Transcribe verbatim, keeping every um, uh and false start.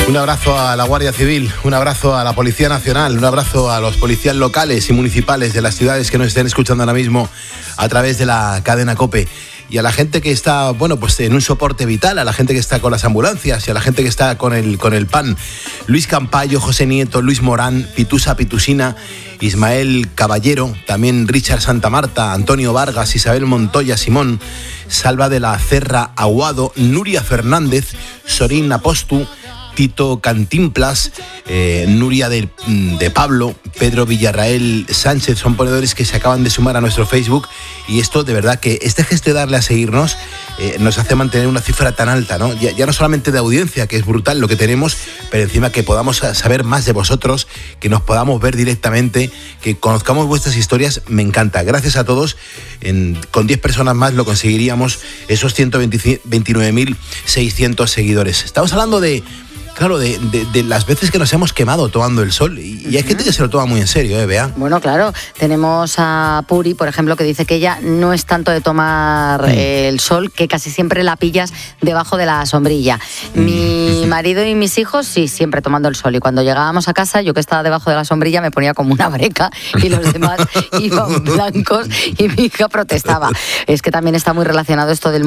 Un abrazo a la Guardia Civil, un abrazo a la Policía Nacional, un abrazo a los policías locales y municipales de las ciudades que nos estén escuchando ahora mismo a través de la cadena COPE. Y a la gente que está, bueno, pues en un soporte vital, a la gente que está con las ambulancias y a la gente que está con el, con el pan. Luis Campayo, José Nieto, Luis Morán, Pitusa Pitusina, Ismael Caballero, también Richard Santamarta, Antonio Vargas, Isabel Montoya Simón, Salva de la Cerra Aguado, Nuria Fernández, Sorín Apostu, Tito Cantimplas, eh, Nuria de, de Pablo, Pedro Villarrael Sánchez, son ponedores que se acaban de sumar a nuestro Facebook, y esto de verdad que este gesto de darle a seguirnos eh, nos hace mantener una cifra tan alta, ¿no? Ya, ya no solamente de audiencia, que es brutal lo que tenemos, pero encima que podamos saber más de vosotros, que nos podamos ver directamente, que conozcamos vuestras historias, me encanta. Gracias a todos, en, con diez personas más lo conseguiríamos, esos ciento veintinueve mil seiscientos seguidores. Estamos hablando de Claro, de, de, de las veces que nos hemos quemado tomando el sol. Y, y hay gente que se lo toma muy en serio, ¿eh, Bea? Bueno, claro. Tenemos a Puri, por ejemplo, que dice que ella no es tanto de tomar mm. el sol, que casi siempre la pillas debajo de la sombrilla. Mm. Mi marido y mis hijos, sí, siempre tomando el sol. Y cuando llegábamos a casa, yo que estaba debajo de la sombrilla me ponía como una breca y los demás iban blancos y mi hija protestaba. Es que también está muy relacionado esto del